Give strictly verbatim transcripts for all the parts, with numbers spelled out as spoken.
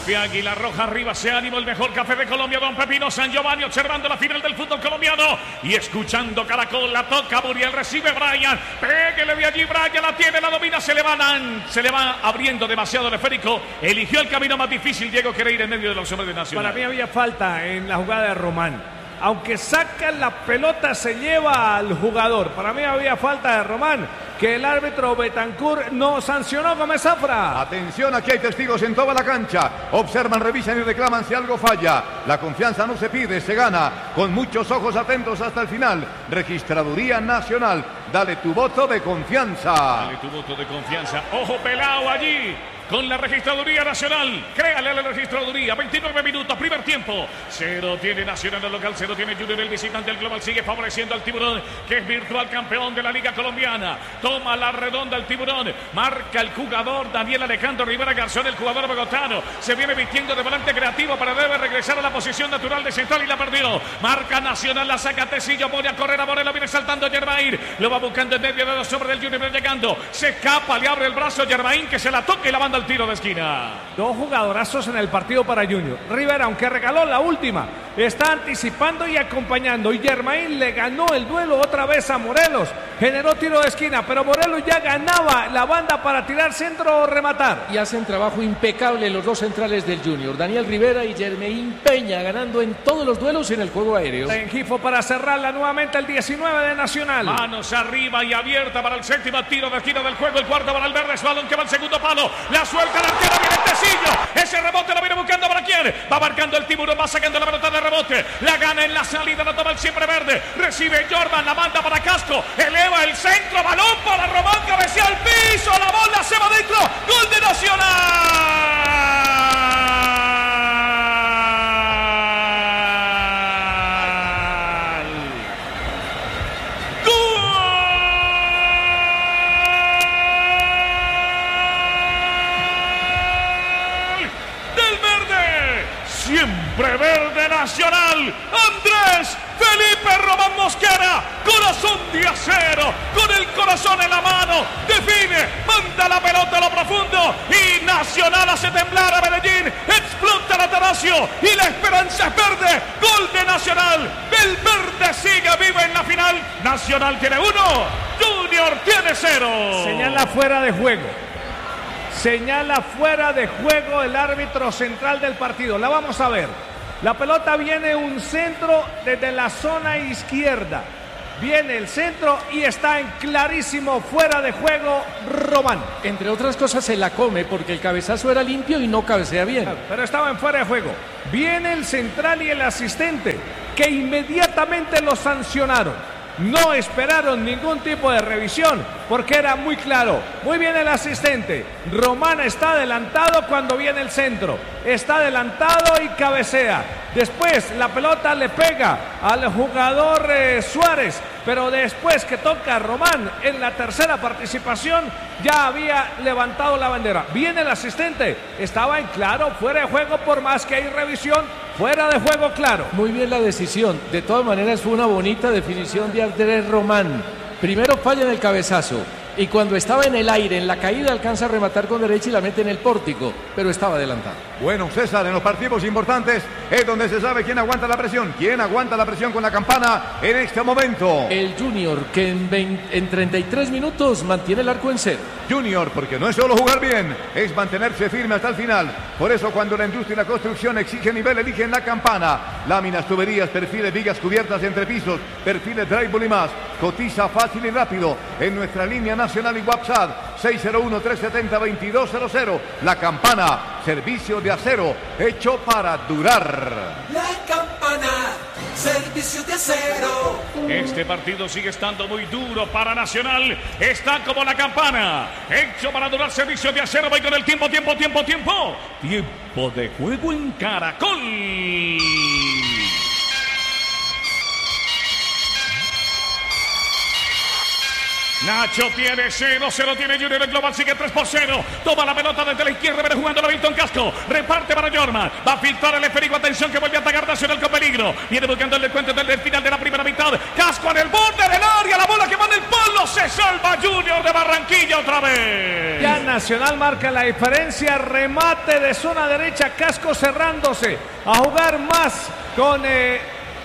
Café Águila Roja, arriba se ánimo, el mejor café de Colombia, don Pepino San Giovanni, observando la final del fútbol colombiano y escuchando Caracol. La toca Muriel, recibe Brian, péguele de allí, Brian la tiene, la domina, se le van, se le va abriendo demasiado el esférico, eligió el camino más difícil Diego Quereira en medio de los hombres de Nacional. Para mí había falta en la jugada de Román. Aunque saca la pelota, se lleva al jugador. Para mí había falta de Román, que el árbitro Betancourt no sancionó. Gómez Zafra. Atención, aquí hay testigos en toda la cancha. Observan, revisan y reclaman si algo falla. La confianza no se pide, se gana. Con muchos ojos atentos hasta el final. Registraduría Nacional. Dale tu voto de confianza. Dale tu voto de confianza. Ojo pelado allí con la Registraduría Nacional. Créale a la Registraduría. veintinueve minutos, primer tiempo. Cero tiene Nacional el local, cero tiene Junior el visitante. El global sigue favoreciendo al Tiburón, que es virtual campeón de la Liga Colombiana. Toma la redonda el Tiburón. Marca el jugador Daniel Alejandro Rivera Garzón, el jugador bogotano. Se viene vistiendo de volante creativo para debe regresar a la posición natural de central y la perdió. Marca Nacional, la saca Tecillo, pone a correr a Morelo, viene saltando Yermaín. Lo va buscando en medio de los hombres del Junior llegando. Se escapa, le abre el brazo Yermaín, que se la toca y la manda al tiro de esquina. Dos jugadorazos en el partido para Junior. Rivera, aunque regaló la última, está anticipando y acompañando. Y Yermaín le ganó el duelo otra vez a Morelos. Generó tiro de esquina, pero Morelos ya ganaba la banda para tirar centro o rematar. Y hacen trabajo impecable los dos centrales del Junior, Daniel Rivera y Yermaín Peña, ganando en todos los duelos en el juego aéreo. Engifo para cerrarla nuevamente el diecinueve de Nacional. Manos arriba y abierta para el séptimo tiro de esquina del juego. El cuarto para el verde, su balón que va al segundo palo. La suelta el arquero, viene el Tecillo. Ese rebote lo viene buscando para quién. Va marcando el Tiburón, va sacando la pelota de rebote. La gana en la salida, la toma el siempre verde. Recibe Jordan, la manda para Casco. Eleva el centro, balón para Román, cabecea al piso. La bola se va dentro. Gol de Nacional. Siempre verde Nacional, Andrés Felipe Román Mosquera, corazón de acero, con el corazón en la mano, define, manda la pelota a lo profundo y Nacional hace temblar a Medellín, explota el Atanasio y la esperanza es verde, gol de Nacional, el verde sigue vivo en la final, Nacional tiene uno, Junior tiene cero. Señala fuera de juego. Señala fuera de juego el árbitro central del partido. La vamos a ver. La pelota viene un centro desde la zona izquierda. Viene el centro y está en clarísimo fuera de juego Román. Entre otras cosas se la come porque el cabezazo era limpio y no cabecea bien. Pero estaba en fuera de juego. Viene el central y el asistente, que inmediatamente lo sancionaron. No esperaron ningún tipo de revisión porque era muy claro. Muy bien el asistente. Román está adelantado cuando viene el centro. Está adelantado y cabecea. Después la pelota le pega al jugador eh, Suárez. Pero después que toca a Román en la tercera participación ya había levantado la bandera. Viene el asistente. Estaba en claro, fuera de juego por más que hay revisión. Fuera de juego claro. Muy bien la decisión. De todas maneras fue una bonita definición de Andrés Román. Primero falla en el cabezazo. Y cuando estaba en el aire, en la caída, alcanza a rematar con derecha y la mete en el pórtico, pero estaba adelantado. Bueno, César, en los partidos importantes es donde se sabe quién aguanta la presión, quién aguanta la presión con la campana en este momento. El Junior, que en, veinte, en treinta y tres minutos mantiene el arco en cero. Junior, porque no es solo jugar bien, es mantenerse firme hasta el final. Por eso cuando la industria y la construcción exige nivel, eligen la campana. Láminas, tuberías, perfiles, vigas cubiertas entre pisos, perfiles drywall y más. Cotiza fácil y rápido en nuestra línea nacional y WhatsApp seis cero uno, tres siete cero, dos dos cero cero. La Campana, servicio de acero hecho para durar. La Campana, servicio de acero. Este partido sigue estando muy duro para Nacional. Está como la Campana, hecho para durar, servicio de acero. Voy con el tiempo, tiempo, tiempo, tiempo. Tiempo de juego en Caracol. Nacho tiene cero, cero tiene Junior, el global sigue tres por cero. Toma la pelota desde la izquierda, viene jugando la Milton Casco. Reparte para Jorman, va a filtrar el esférico, atención que vuelve a atacar Nacional con peligro. Viene buscando el descuento desde el final de la primera mitad. Casco en el borde del área, la bola que manda el palo, se Se salva Junior de Barranquilla otra vez. Ya Nacional marca la diferencia. Remate de zona derecha. Casco cerrándose. A jugar más con... Eh,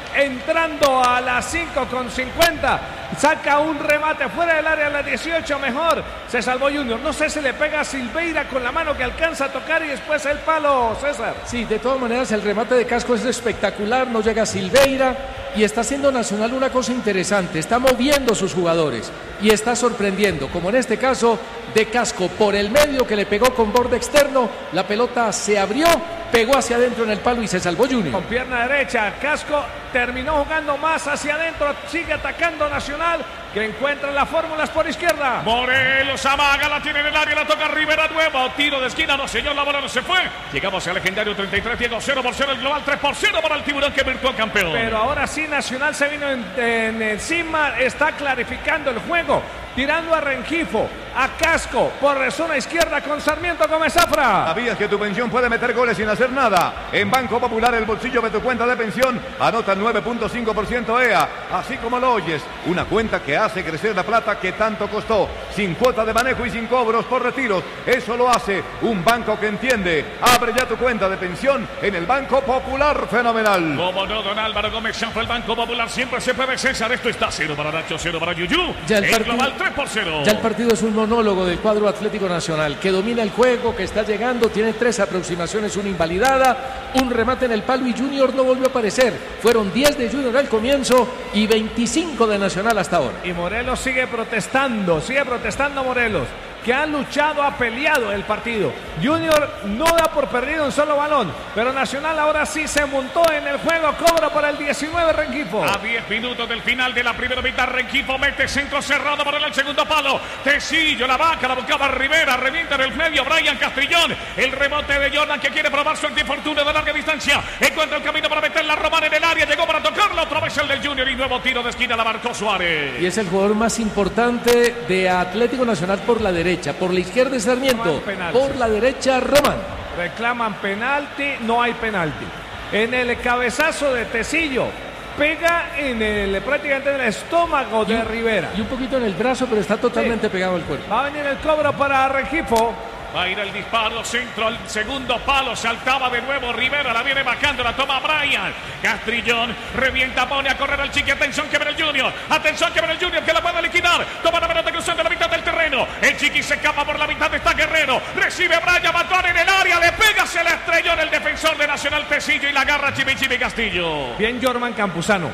entrando a las cinco con cincuenta, saca un remate fuera del área a las dieciocho, mejor, se salvó Junior. No sé si le pega a Silveira con la mano que alcanza a tocar y después el palo, César. Sí, de todas maneras el remate de Casco es espectacular, no llega Silveira y está haciendo Nacional una cosa interesante, está moviendo sus jugadores y está sorprendiendo, como en este caso de Casco por el medio que le pegó con borde externo, la pelota se abrió, pegó hacia adentro en el palo y se salvó Junior. Con pierna derecha, Casco terminó jugando más hacia adentro, sigue atacando Nacional, que encuentra las fórmulas por izquierda. Morelos amaga, la tiene en el área, la toca Rivera nuevo, tiro de esquina, no señor, la bola no se fue. Llegamos al legendario treinta y tres, Diego, cero por cero el global, tres por cero para el Tiburón que virtual campeón. Pero ahora sí Nacional se vino en, en encima, está clarificando el juego, tirando a Rengifo, a Casco, por zona izquierda con Sarmiento Gómez Zafra. ¿Sabías que tu pensión puede meter goles sin hacer nada? En Banco Popular, el bolsillo de tu cuenta de pensión anota el nueve punto cinco por ciento E A, así como lo oyes, una cuenta que hace crecer la plata que tanto costó, sin cuota de manejo y sin cobros por retiros. Eso lo hace un banco que entiende. Abre ya tu cuenta de pensión en el Banco Popular. Fenomenal. Como no, don Álvaro Gómez Zafra, el Banco Popular siempre se puede. César, esto está cero para Nacho, cero para Yuyu. Ya el, el partido, global tres por cero. Ya el partido es un monólogo del cuadro Atlético Nacional, que domina el juego, que está llegando, tiene tres aproximaciones, una invalidada, un remate en el palo y Junior no volvió a aparecer. Fueron diez de Junior al comienzo y veinticinco de Nacional hasta ahora. Y Morelos sigue protestando, sigue protestando Morelos, que ha luchado, ha peleado el partido. Junior no da por perdido un solo balón, pero Nacional ahora sí se montó en el juego, cobra para el diecinueve Rengifo. A diez minutos del final de la primera mitad, Rengifo mete centro cerrado para el segundo palo. Tecillo, la vaca, la buscaba Rivera, revienta en el medio Brian Castrillón. El rebote de Jordan que quiere probar su antifortuna de larga distancia. Encuentra el camino para meter la Román en el área, llegó para tocarla, otra vez el del Junior y nuevo tiro de esquina, la marcó Suárez. Y es el jugador más importante de Atlético Nacional por la derecha, por la izquierda es Sarmiento, por la derecha Román. Reclaman penalti, no hay penalti. En el cabezazo de Tecillo, pega en el prácticamente en el estómago de y, Rivera. Y un poquito en el brazo, pero está totalmente sí. pegado al cuerpo. Va a venir el cobro para Rengifo. Va a ir el disparo, centro al segundo palo, saltaba de nuevo Rivera, la viene bajando, la toma Brian. Castrillón, revienta, pone a correr al Chiqui, atención que viene el Junior, atención que viene el Junior, que la puede liquidar, toma la pelota cruzando la mitad del terreno, el Chiqui se escapa por la mitad, está Guerrero, recibe Brian, Batón en el área, le pega, se la estrelló en el defensor de Nacional Tecillo y la agarra Chimichimi Castillo. Bien Jorman Campuzano,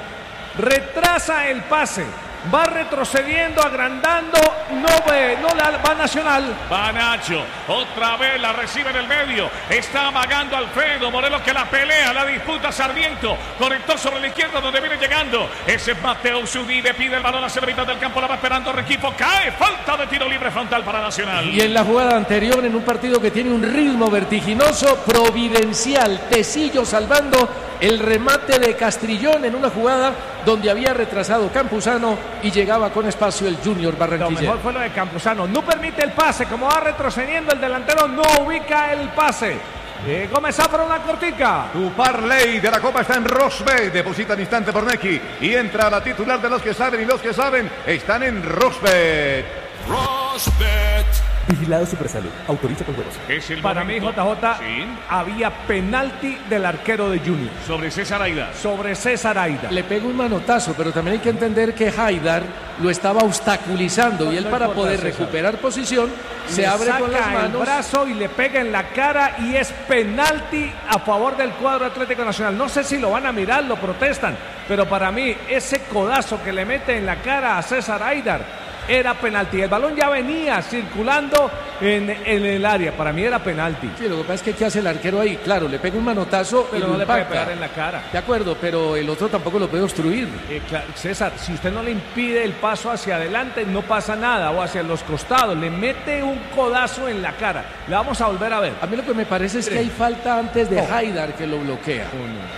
retrasa el pase. Va retrocediendo, agrandando, no ve, no la va Nacional. Va Nacho, otra vez la recibe en el medio. Está amagando Alfredo Morelos que la pelea, la disputa Sarmiento. Conectó sobre la izquierda donde viene llegando. Ese es Mateo Zubide, pide el balón hacia la mitad del campo, la va esperando Rengifo. Cae, falta de tiro libre frontal para Nacional. Y en la jugada anterior, en un partido que tiene un ritmo vertiginoso, providencial, Tecillo salvando el remate de Castrillón en una jugada donde había retrasado Campuzano y llegaba con espacio el Junior Barranquilla. Lo mejor fue lo de Campuzano, no permite el pase, como va retrocediendo el delantero, no ubica el pase. Eh, Gómez Zafra, una cortica. Tu parlay de la Copa está en Rosbet. Deposita al instante por Neki y entra a la titular de los que saben y los que saben están en Rosbet. Rosbet. Vigilado Supersalud. Autoriza con juegos. Para mí, J J, ¿sí? Había penalti del arquero de Junior. Sobre César Haidar. Sobre César Haidar. Le pega un manotazo, pero también hay que entender que Haidar lo estaba obstaculizando no, y él no para poder César. recuperar posición se le abre con las manos. El brazo y le pega en la cara y es penalti a favor del cuadro Atlético Nacional. No sé si lo van a mirar, lo protestan, pero para mí ese codazo que le mete en la cara a César Haidar era penalti. El balón ya venía circulando en, en el área. Para mí era penalti. Sí, lo que pasa es que ¿qué hace el arquero ahí? Claro, le pega un manotazo, pero y no le impacta. puede pegar en la cara. De acuerdo, pero el otro tampoco lo puede obstruir. Eh, claro, César, si usted no le impide el paso hacia adelante, no pasa nada, o hacia los costados. Le mete un codazo en la cara. La vamos a volver a ver. A mí lo que me parece es que hay falta antes de Haidar que lo bloquea.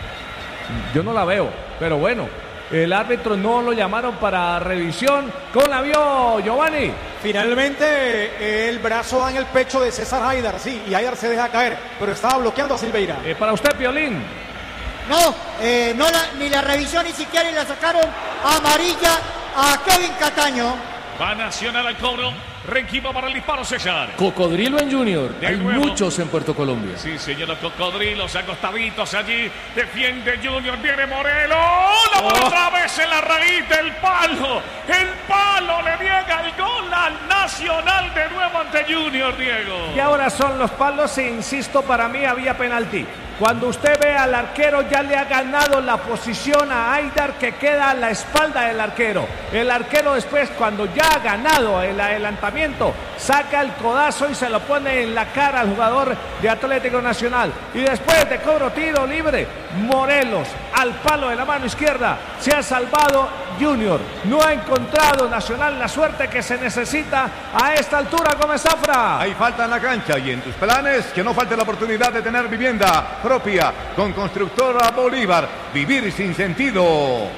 Yo no la veo, pero bueno. El árbitro no lo llamaron para revisión. ¿Cómo la vio, Giovanni? Finalmente el brazo va en el pecho de César Haidar, sí, y Haidar se deja caer, pero estaba bloqueando a Silveira. Eh, para usted, Piolín. No, eh, no la, ni la revisión ni siquiera y la sacaron amarilla a Kevin Cataño. Va Nacional al cobro. Rengifo para el disparo, César. Cocodrilo en Junior. De Hay nuevo. muchos en Puerto Colombia. Sí, señor, los cocodrilos acostaditos allí. Defiende Junior. Viene Morelos. La bola Oh. otra vez en la raíz del palo. El palo le niega el gol al Nacional de nuevo ante Junior, Diego. Y ahora son los palos e insisto, para mí había penalti. Cuando usted ve al arquero ya le ha ganado la posición a Haidar, que queda a la espalda del arquero. El arquero después, cuando ya ha ganado el adelantamiento, saca el codazo y se lo pone en la cara al jugador de Atlético Nacional. Y después de cobro tiro libre, Morelos al palo de la mano izquierda. Se ha salvado Junior. No ha encontrado Nacional la suerte que se necesita a esta altura, Gómez Zafra. Hay falta en la cancha y en tus planes que no falte la oportunidad de tener vivienda propia con Constructora Bolívar. Vivir sin sentido.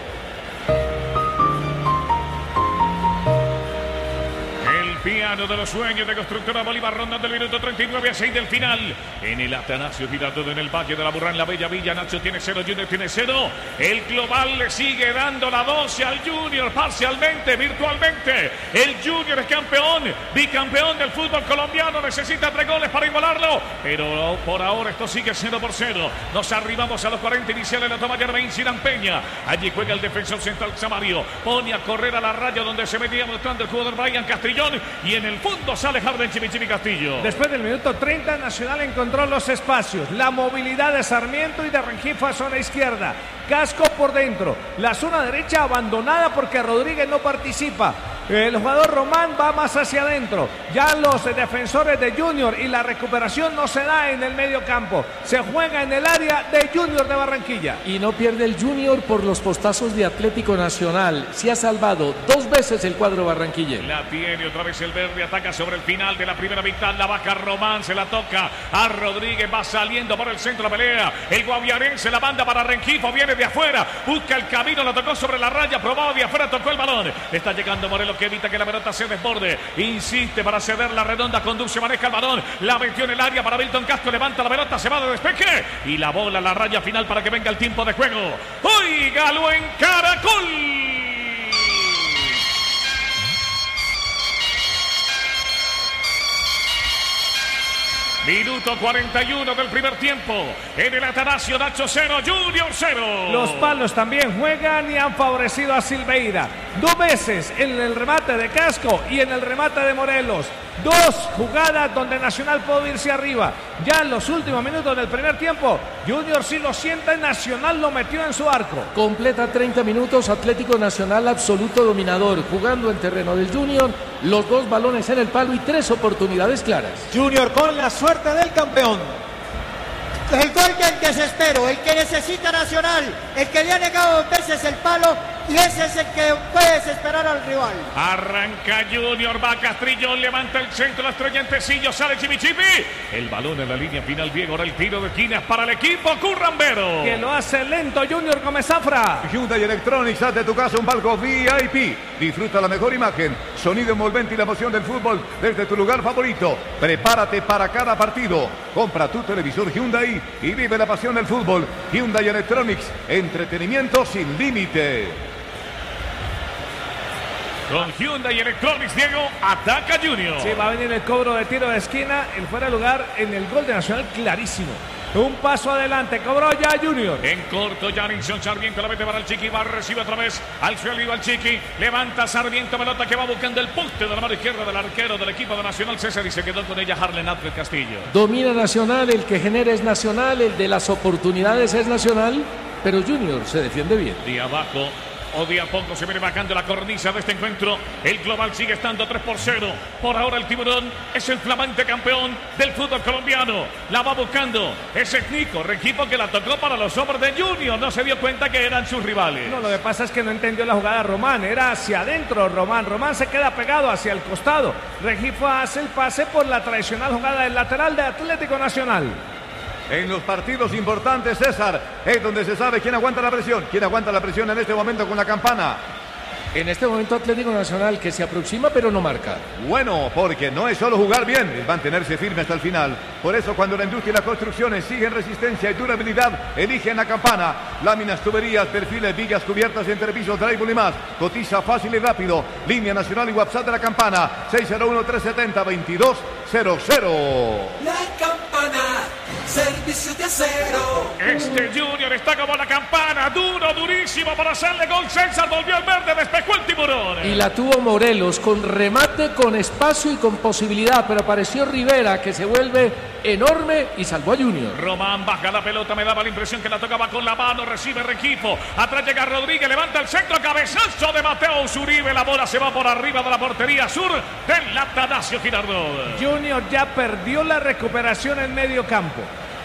Piano de los sueños de Constructora Bolívar, rondando el minuto treinta y nueve a seis del final. En el Atanasio Girardot, en el Valle de la Burrán, la Bella Villa. Nacho tiene cero, Junior tiene cero. El global le sigue dando la doce al Junior, parcialmente, virtualmente. El Junior es campeón, bicampeón del fútbol colombiano. Necesita tres goles para igualarlo, pero por ahora esto sigue cero por cero. Nos arribamos a los cuarenta iniciales. La toma Yermain Sirán Peña. Allí juega el defensor central Samario. Pone a correr a la raya donde se metía mostrando el jugador Brian Castrillón. Y en el fondo sale Harden Chimichimi Castillo. Después del minuto treinta, Nacional encontró los espacios, la movilidad de Sarmiento y de Rengifo a zona izquierda. Casco por dentro, la zona derecha abandonada porque Rodríguez no participa. El jugador Román va más hacia adentro. Ya los defensores de Junior y la recuperación no se da en el medio campo. Se juega en el área de Junior de Barranquilla. Y no pierde el Junior por los postazos de Atlético Nacional. Se ha salvado dos veces el cuadro barranquillero. La tiene otra vez el verde, ataca sobre el final de la primera mitad. La baja Román, se la toca a Rodríguez, va saliendo por el centro de la pelea. El guaviarense la manda para Rengifo, viene de afuera, busca el camino, la tocó sobre la raya, probado de afuera, tocó el balón. Está llegando Morelos, que evita que la pelota se desborde. Insiste para ceder la redonda, conduce, maneja el balón. La metió en el área para Milton Castro, levanta la pelota, se va de despeje. Y la bola, la raya final para que venga el tiempo de juego. Óigalo en Caracol. Minuto cuarenta y uno del primer tiempo. En el Atanasio, Nacho cero, Junior cero. Los palos también juegan y han favorecido a Silveira. Dos veces en el remate de Casco y en el remate de Morelos. Dos jugadas donde Nacional pudo irse arriba. Ya en los últimos minutos del primer tiempo, Junior sí lo siente, Nacional lo metió en su arco. Completa treinta minutos, Atlético Nacional absoluto dominador, jugando en terreno del Junior, los dos balones en el palo y tres oportunidades claras. Junior con la suerte del campeón. El gol del desespero, el que necesita Nacional, el que le ha negado dos veces el palo, y ese es el que puede desesperar al rival. Arranca Junior, va Castrillón, levanta el centro, la estrella en Tecillo, sale Chimichimi. El balón en la línea final, Diego, ahora el tiro de esquina para el equipo Currambero. Que lo hace lento Junior Gómez Zafra. Hyundai Electronics, haz de tu casa un palco V I P. Disfruta la mejor imagen, sonido envolvente y la emoción del fútbol desde tu lugar favorito. Prepárate para cada partido. Compra tu televisor Hyundai y vive la pasión del fútbol. Hyundai Electronics, entretenimiento sin límite. Con Hyundai Electronics, Diego, ataca Junior. Sí, va a venir el cobro de tiro de esquina, el fuera de lugar en el gol de Nacional, clarísimo. Un paso adelante, cobró ya Junior. En corto, Jarinson Sarmiento la mete para el Chiqui, va, recibe otra vez al suelo y va el Chiqui. Levanta Sarmiento, pelota que va buscando el poste de la mano izquierda del arquero del equipo de Nacional, César, y se quedó con ella Harlen Alfred Castillo. Domina Nacional, el que genera es Nacional, el de las oportunidades es Nacional, pero Junior se defiende bien. De abajo o de a poco se viene bajando la cornisa de este encuentro. El global sigue estando tres por cero. Por ahora el Tiburón es el flamante campeón del fútbol colombiano. La va buscando ese Nico, equipo que la tocó para los hombres de Junior. No se dio cuenta que eran sus rivales. No, lo que pasa es que no entendió la jugada Román. Era hacia adentro Román. Román se queda pegado hacia el costado. Rengifo hace el pase por la tradicional jugada del lateral de Atlético Nacional. En los partidos importantes, César, es donde se sabe quién aguanta la presión. Quién aguanta la presión en este momento con la campana. En este momento Atlético Nacional que se aproxima pero no marca. Bueno, porque no es solo jugar bien, es mantenerse firme hasta el final. Por eso cuando la industria y las construcciones exigen resistencia y durabilidad, eligen la Campana. Láminas, tuberías, perfiles, vigas, cubiertas, entrepisos, drywall y más. Cotiza fácil y rápido. Línea nacional y WhatsApp de la Campana. seis cero uno, tres siete cero, veintidós cero cero. La Campana, servicio de acero. Este Junior está como la campana, duro, durísimo para hacerle gol. César volvió al verde, despejó el tiburón. Y la tuvo Morelos con remate, con espacio y con posibilidad, pero apareció Rivera que se vuelve enorme y salvó a Junior. Román baja la pelota, me daba la impresión que la tocaba con la mano, recibe Requifo, atrás llega Rodríguez, levanta el centro, cabezazo de Mateo Uribe, la bola se va por arriba de la portería sur del Atanasio Girardot. Junior ya perdió la recuperación en medio campo.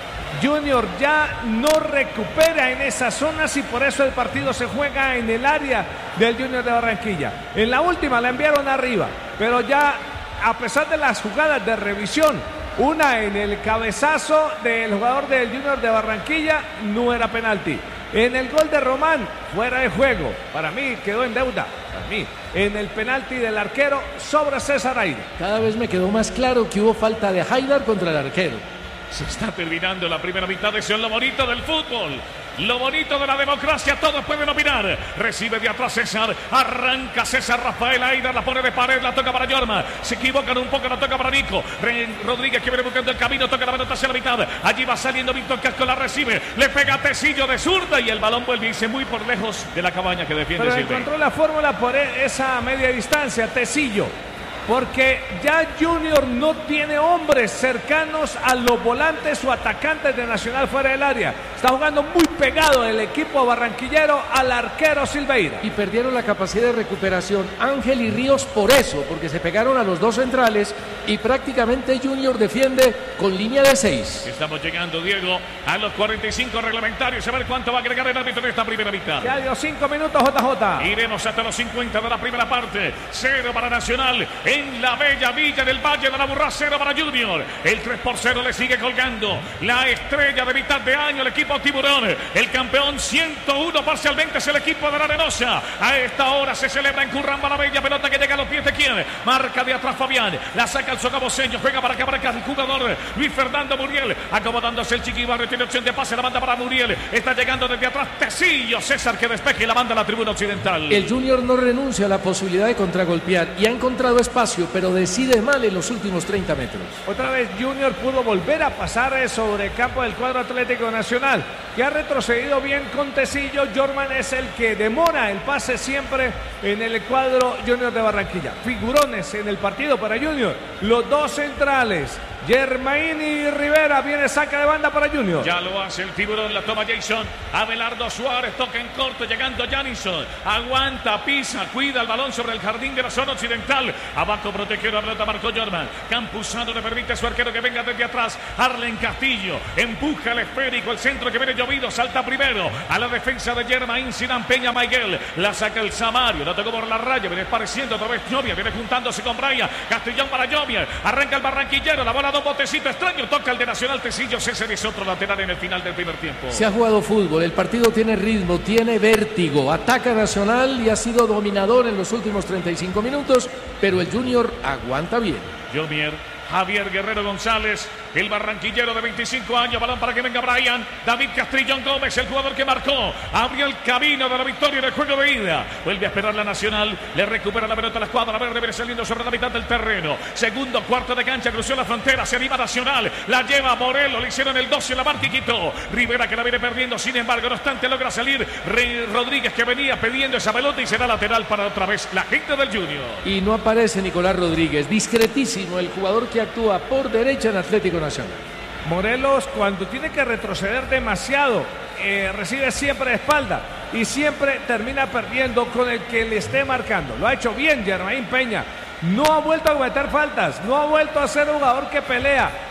Junior ya no recupera en esas zonas y por eso el partido se juega en el área del Junior de Barranquilla. En la última la enviaron arriba, pero ya a pesar de las jugadas de revisión, una en el cabezazo del jugador del Junior de Barranquilla, no era penalti. En el gol de Román, fuera de juego. Para mí quedó en deuda. Para mí, en el penalti del arquero sobre César Haidar. Cada vez me quedó más claro que hubo falta de Haidar contra el arquero. Se está terminando la primera mitad, eso es lo bonito del fútbol. Lo bonito de la democracia, todos pueden opinar. Recibe de atrás César, arranca César Rafael Haidar, la pone de pared, la toca para Yorma. Se equivocan un poco, la toca para Nico. Rodríguez que viene buscando el camino, toca la pelota hacia la mitad. Allí va saliendo Víctor Casco, la recibe, le pega a Tecillo de zurda y el balón vuelve y se muy por lejos de la cabaña que defiende Pero Silva. encontró la fórmula por esa media distancia, Tecillo. Porque ya Junior no tiene hombres cercanos a los volantes o atacantes de Nacional fuera del área. Está jugando muy pegado el equipo barranquillero al arquero Silveira. Y perdieron la capacidad de recuperación Ángel y Ríos por eso, porque se pegaron a los dos centrales y prácticamente Junior defiende con línea de seis. Estamos llegando, Diego, a los cuarenta y cinco reglamentarios. A ver cuánto va a agregar el árbitro en esta primera mitad. Ya dio cinco minutos, J J. Iremos hasta los cincuenta de la primera parte. Cero para Nacional. En la bella villa del Valle de la Burrá, cero para Junior. El tres por cero le sigue colgando la estrella de mitad de año, el equipo Tiburón. El campeón ciento uno parcialmente es el equipo de la Arenosa. A esta hora se celebra en Curramba la bella pelota que llega a los pies de quién. Marca de atrás Fabián. La saca el sogaboseño. Juega para acá, para acá el jugador Luis Fernando Muriel. Acomodándose el Chiquibarrio. Tiene opción de pase. La banda para Muriel. Está llegando desde atrás Tecillo. César que despeje y la manda a la tribuna occidental. El Junior no renuncia a la posibilidad de contragolpear y ha encontrado espacio, pero decide mal en los últimos treinta metros. Otra vez Junior pudo volver a pasar sobre el campo del cuadro Atlético Nacional, que ha retrocedido bien con Tecillo. Jorman es el que demora el pase siempre en el cuadro Junior de Barranquilla. Figurones en el partido para Junior. Los dos centrales, Germain y Rivera. Viene saca de banda para Junior. Ya lo hace el Tiburón, la toma Jason. Abelardo Suárez, toca en corto, llegando Janison. Aguanta, pisa, cuida el balón sobre el jardín de la zona occidental. Abajo protegió la pelota, marcó Jorman. Campuzano le permite a su arquero que venga desde atrás. Arlen Castillo empuja el esférico, el centro que viene llovido, salta primero a la defensa de Germain. Sinan Peña Maiguel, la saca el Samario, la tocó por la raya, viene pareciendo otra vez Llovia, viene juntándose con Brian. Castellón para Llovia, arranca el barranquillero, la bola dos botecitos, extraño, toca el de Nacional Tecillo. César es otro lateral en el final del primer tiempo. Se ha jugado fútbol, el partido tiene ritmo, tiene vértigo, ataca Nacional y ha sido dominador en los últimos treinta y cinco minutos, pero el Junior aguanta bien. Jomier, Javier Guerrero González, el barranquillero de veinticinco años, balón para que venga Brian. David Castrillón Gómez, el jugador que marcó, abrió el camino de la victoria en el juego de ida. Vuelve a esperar la Nacional, le recupera la pelota a la escuadra verde, viene saliendo sobre la mitad del terreno. Segundo cuarto de cancha, cruzó la frontera, se anima Nacional, la lleva Morelos, le hicieron el doce, la marca y quitó. Rivera que la viene perdiendo, sin embargo, no obstante logra salir. Rey Rodríguez que venía pidiendo esa pelota y será lateral para otra vez la gente del Junior. Y no aparece Nicolás Rodríguez, discretísimo el jugador que actúa por derecha en Atlético Nacional. Morelos, cuando tiene que retroceder demasiado, eh, recibe siempre de espalda y siempre termina perdiendo con el que le esté marcando. Lo ha hecho bien Germain Peña, no ha vuelto a cometer faltas, no ha vuelto a ser un jugador que pelea,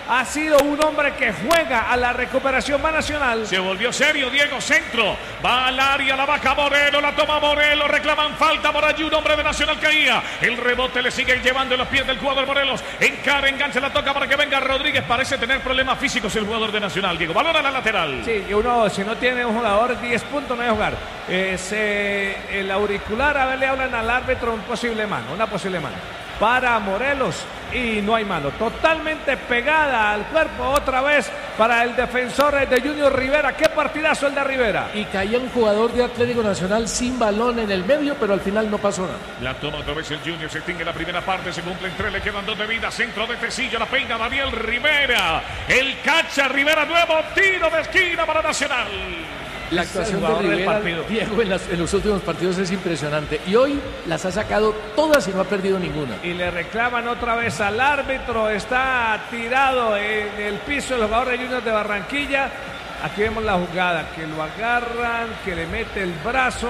ha sido un hombre que juega a la recuperación. Va Nacional. Se volvió serio Diego, centro, va al área, la baja Morelo, la toma Morelo, reclaman falta por allí, un hombre de Nacional caía, el rebote le sigue llevando en los pies del jugador Morelos, encara, engancha, la toca para que venga Rodríguez, parece tener problemas físicos el jugador de Nacional, Diego, balón a la lateral. Sí, y uno, si no tiene un jugador, diez puntos no debe jugar. Es, eh, el auricular, a ver, le hablan al árbitro un posible mano, una posible mano para Morelos y no hay mano, totalmente pegada al cuerpo otra vez para el defensor de Junior Rivera. Qué partidazo el de Rivera. Y caía un jugador de Atlético Nacional sin balón en el medio, pero al final no pasó nada. La toma otra vez el Junior, se extingue la primera parte, se cumplen tres, le quedan dos de vida, centro de Tecillo, la peina Daniel Rivera, el cacha Rivera, nuevo tiro de esquina para Nacional. La actuación de Rivera, Diego, en, las, en los últimos partidos es impresionante. Y hoy las ha sacado todas y no ha perdido ninguna. Y le reclaman otra vez al árbitro. Está tirado en el piso el jugador de Junior de Barranquilla. Aquí vemos la jugada, que lo agarran, que le mete el brazo.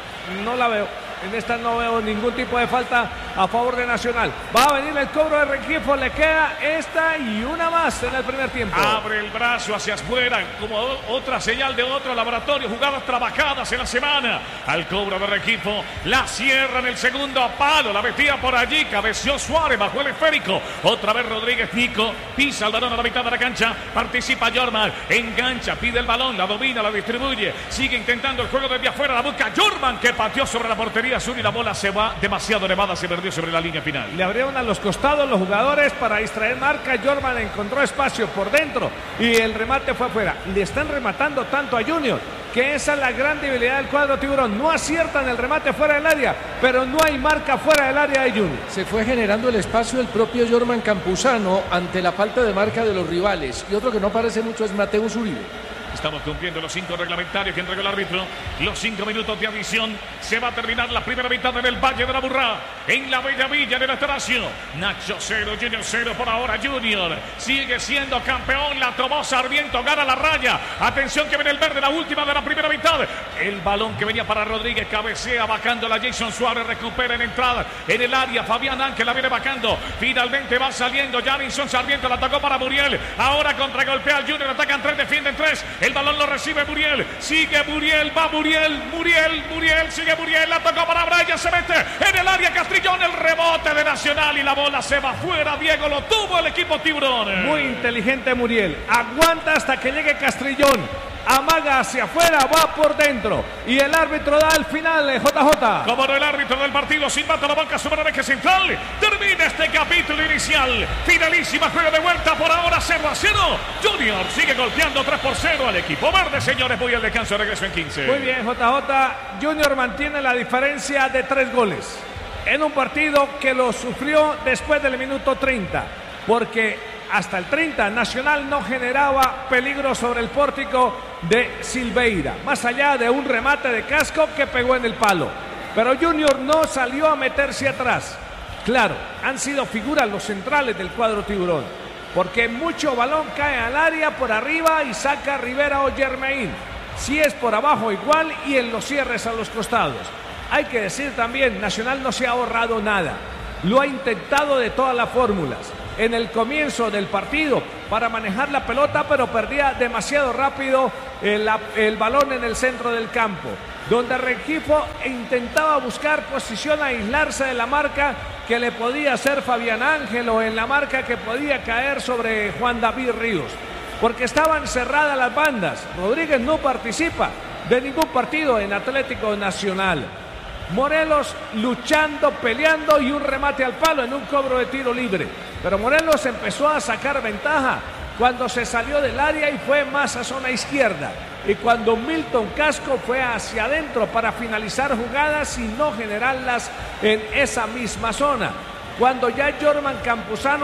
No la veo. En esta no veo ningún tipo de falta a favor de Nacional. Va a venir el cobro de Rengifo. Le queda esta y una más en el primer tiempo. Abre el brazo hacia afuera como otra señal de otro laboratorio. Jugadas trabajadas en la semana. Al cobro de Rengifo. La cierra en el segundo palo. La metía por allí. Cabeció Suárez bajo el esférico. Otra vez Rodríguez Nico. Pisa el balón a la mitad de la cancha. Participa Jorman. Engancha. Pide el balón. La domina. La distribuye. Sigue intentando el juego desde afuera. La busca Jorman, que pateó sobre la portería azul y la bola se va demasiado elevada, se perdió sobre la línea final. Le abrieron a los costados los jugadores para distraer marca. Jorman encontró espacio por dentro y el remate fue afuera. Le están rematando tanto a Junior que esa es la gran debilidad del cuadro tiburón. No aciertan el remate fuera del área, pero no hay marca fuera del área de Junior. Se fue generando el espacio el propio Jorman Campuzano ante la falta de marca de los rivales. Y otro que no parece mucho es Mateus Uribe. Estamos cumpliendo los cinco reglamentarios que entregó el árbitro. Los cinco minutos de adición. Se va a terminar la primera mitad en el Valle de la Burrá. En la Bella Villa del Estacio. Nacho cero, Junior cero por ahora. Junior sigue siendo campeón. La tomó Sarmiento, gana la raya. Atención que viene el verde, la última de la primera mitad. El balón que venía para Rodríguez. Cabecea, bajando la Jason Suárez. Recupera en entrada en el área. Fabián Ángel la viene bajando. Finalmente va saliendo. Jarinson Sarmiento la tocó para Muriel. Ahora contragolpea al Junior. Atacan tres, defienden tres. El balón lo recibe Muriel, sigue Muriel, va Muriel, Muriel, Muriel, sigue Muriel, la tocó para Brian, se mete en el área Castrillón, el rebote de Nacional y la bola se va fuera. Diego, lo tuvo el equipo tiburón. Muy inteligente Muriel, aguanta hasta que llegue Castrillón. Amaga hacia afuera, va por dentro y el árbitro da al final, J J. Como no, el árbitro del partido silbando la banca sobre el eje central. Termina este capítulo inicial. Finalísima, juego de vuelta por ahora cero a cero. Junior sigue golpeando tres por cero al equipo verde, señores. Voy al descanso, regreso en quince. Muy bien, J J. Junior mantiene la diferencia de tres goles en un partido que lo sufrió después del minuto treinta, porque hasta el treinta Nacional no generaba peligro sobre el pórtico de Silveira, más allá de un remate de casco que pegó en el palo. Pero Junior no salió a meterse atrás. Claro, han sido figuras los centrales del cuadro tiburón, porque mucho balón cae al área por arriba y saca Rivera o Germain. Si es por abajo igual y en los cierres a los costados. Hay que decir también, Nacional no se ha ahorrado nada. Lo ha intentado de todas las fórmulas. En el comienzo del partido para manejar la pelota, pero perdía demasiado rápido el, el balón en el centro del campo, donde Rengifo intentaba buscar posición, aislarse de la marca que le podía hacer Fabián Ángel o en la marca que podía caer sobre Juan David Ríos, porque estaban cerradas las bandas. Rodríguez no participa de ningún partido en Atlético Nacional. Morelos luchando, peleando y un remate al palo en un cobro de tiro libre. Pero Morelos empezó a sacar ventaja cuando se salió del área y fue más a zona izquierda. Y cuando Milton Casco fue hacia adentro para finalizar jugadas y no generarlas en esa misma zona. Cuando ya Jorman Campuzano